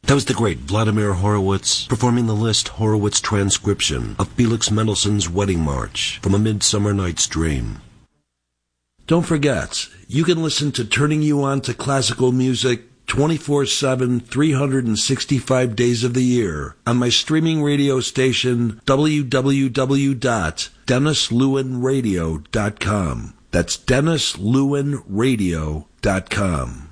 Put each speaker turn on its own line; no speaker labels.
That was the great Vladimir Horowitz performing the Liszt Horowitz transcription of Felix Mendelssohn's Wedding March from A Midsummer Night's Dream. Don't forget, you can listen to Turning You On to Classical Music 24/7, 365 days of the year on my streaming radio station, www.DennisLewinRadio.com. That's DennisLewinRadio.com.